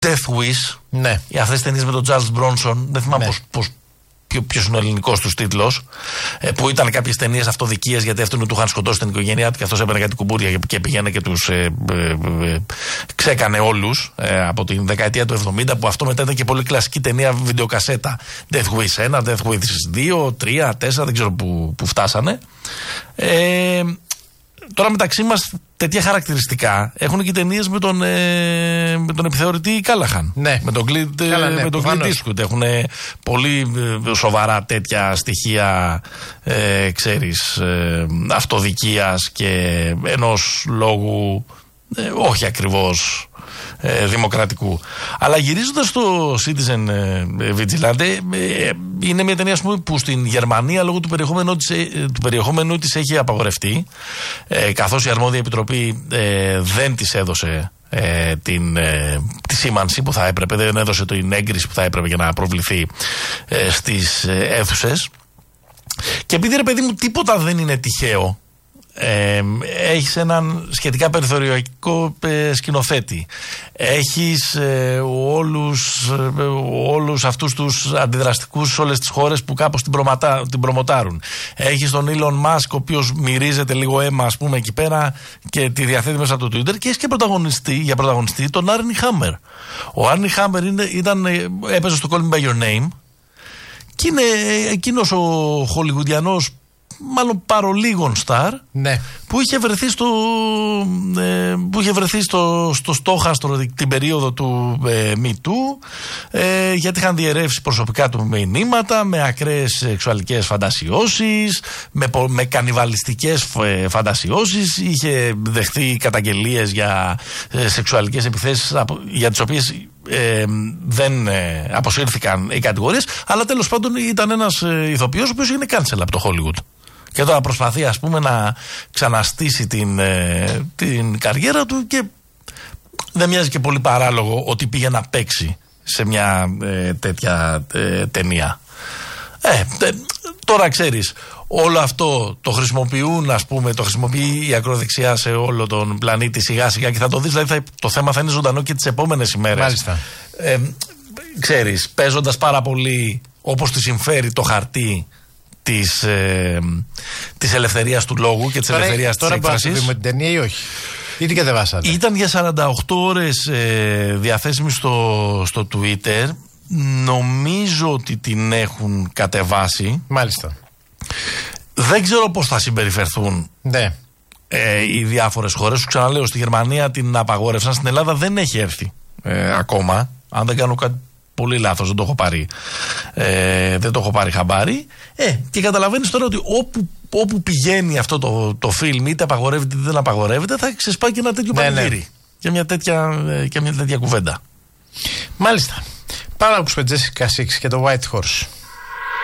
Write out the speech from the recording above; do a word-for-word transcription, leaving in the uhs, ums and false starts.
Death Wish. Ναι. Αυτές τις ταινίες με τον Charles Bronson. Δεν θυμάμαι ναι. πώς, πώς, ποιος είναι ο ελληνικός τους τίτλος. Ε, που ήταν κάποιες ταινίες αυτοδικίας, γιατί αυτόν του είχαν σκοτώσει την οικογένειά του και αυτός έπαιρνε κάτι κουμπούρια και πήγαινε και τους ε, ε, ε, ξέκανε όλους ε, από την δεκαετία του εβδομήντα. Που αυτό μετά ήταν και πολύ κλασική ταινία βιντεοκασέτα. Death Wish ένα, Death Wish δύο, τρία, τέσσερα, δεν ξέρω που, που φτάσανε. Ε, Τώρα μεταξύ μας τέτοια χαρακτηριστικά έχουν και ταινίες με τον, ε, με τον επιθεωρητή Κάλαχαν. Ναι. Με τον Clint Eastwood. Έχουν πολύ ε, σοβαρά τέτοια στοιχεία, ε, ξέρεις, ε, αυτοδικίας και ενός λόγου ε, όχι ακριβώς ε, δημοκρατικού. Αλλά γυρίζοντας στο Citizen ε, Vigilante, ε, είναι μια ταινία πούμε, που στην Γερμανία λόγω του περιεχόμενου της, ε, του περιεχόμενου της έχει απαγορευτεί, ε, καθώς η αρμόδια επιτροπή ε, δεν της έδωσε ε, την, ε, τη σήμανση που θα έπρεπε, δεν έδωσε την έγκριση που θα έπρεπε για να προβληθεί ε, στις ε, αίθουσες. Και επειδή ρε παιδί μου τίποτα δεν είναι τυχαίο, Ε, έχεις έναν σχετικά περιθωριακό ε, σκηνοθέτη, έχεις ε, όλους, ε, όλους αυτούς τους αντιδραστικούς σε όλες τις χώρες που κάπως την, προματα, την προμοτάρουν, έχεις τον Elon Musk ο οποίος μυρίζεται λίγο αίμα ας πούμε εκεί πέρα και τη διαθέτει μέσα από το Twitter, και έχεις και πρωταγωνιστή, για πρωταγωνιστή τον Arnie Hammer. Ο Arnie Hammer είναι, ήταν, έπαιζε στο Call Me By Your Name και είναι εκείνος ο χολιγουδιανός, μάλλον παρολίγων στάρ, ναι. που είχε βρεθεί στο, ε, που είχε βρεθεί στο, στο στόχαστρο την περίοδο του ε, Me Too, ε, γιατί είχαν διαιρεύσει προσωπικά του μηνύματα με ακραίες σεξουαλικές φαντασιώσεις, με, με κανιβαλιστικές φαντασιώσεις, είχε δεχθεί καταγγελίες για ε, σεξουαλικές επιθέσεις για τις οποίες Ε, δεν ε, αποσύρθηκαν οι κατηγορίες, αλλά τέλος πάντων ήταν ένας ε, ηθοποιός ο οποίος είναι cancel από το Hollywood και τώρα προσπαθεί ας πούμε να ξαναστήσει την, ε, την καριέρα του, και δεν μοιάζει και πολύ παράλογο ότι πήγε να παίξει σε μια ε, τέτοια ε, ταινία. Ε, τε, τώρα ξέρεις, όλο αυτό το χρησιμοποιούν, ας πούμε, το χρησιμοποιεί η ακροδεξιά σε όλο τον πλανήτη σιγά σιγά, και θα το δεις, δηλαδή θα, το θέμα θα είναι ζωντανό και τις επόμενες ημέρες. Μάλιστα. Ε, ξέρεις, παίζοντας πάρα πολύ όπως τη συμφέρει το χαρτί της, ε, της ελευθερίας του λόγου και της τώρα, ελευθερίας τώρα της έκφρασης. Τώρα με την ταινία ή όχι? Ή την κατεβάσατε? Ήταν για σαράντα οκτώ ώρες ε, διαθέσιμη στο, στο Twitter. Νομίζω ότι την έχουν κατεβάσει. Μάλιστα. Δεν ξέρω πώς θα συμπεριφερθούν ναι. ε, οι διάφορες χώρες. Σου ξαναλέω, στη Γερμανία την απαγόρευσαν, στην Ελλάδα δεν έχει έρθει ε, ακόμα. Αν δεν κάνω κάτι πολύ λάθος, δεν το έχω πάρει, ε, δεν το έχω πάρει χαμπάρι. Ε, και καταλαβαίνεις τώρα ότι όπου, όπου πηγαίνει αυτό το, το φιλμ, είτε απαγορεύεται είτε δεν απαγορεύεται, θα ξεσπάει και ένα τέτοιο ναι, πανηγύρι. Ναι. Και μια τέτοια, και μια τέτοια κουβέντα. Μάλιστα. Πάμε να ακούσουμε Jessica Six και το White Horse.